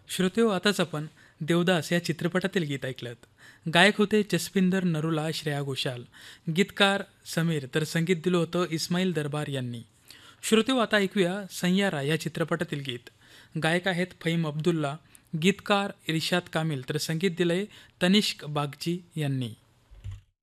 श्रोतेहो, आताच आपण देवदास या चित्रपटातील गीत ऐकलं. गायक होते जसपिंदर नरूला, श्रेया घोषाल. गीतकार समीर, तर संगीत दिलं होतं इस्माईल दरबार यांनी. श्रोतेहो, आता ऐकूया सय्यारा या चित्रपटातील गीत. गायक आहेत फहीम अब्दुल्ला, गीतकार इर्शाद कामिल, तर संगीत दिलंय तनिष्क बागची यांनी.